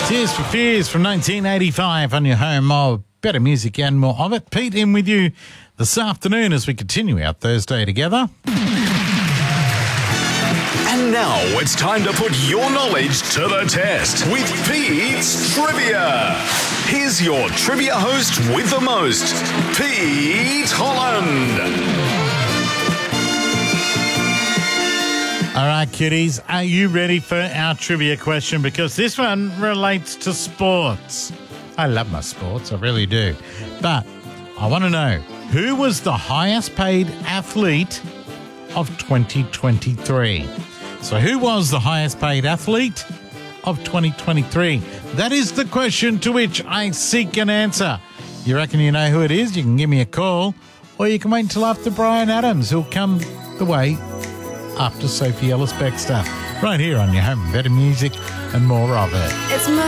Tears for Fears from 1985 on your home of better music and more of it. Pete in with you this afternoon as we continue our Thursday together. And now it's time to put your knowledge to the test with Pete's Trivia. Here's your trivia host with the most, Pete Holland. All right, kiddies, are you ready for our trivia question? Because this one relates to sports. I love my sports, I really do. But I want to know, who was the highest paid athlete of 2023? So who was the highest paid athlete of 2023? That is the question to which I seek an answer. You reckon you know who it is? You can give me a call, or you can wait until after Brian Adams, who'll come the way after Sophie Ellis-Bextor, right here on your home, better music and more of it. It's my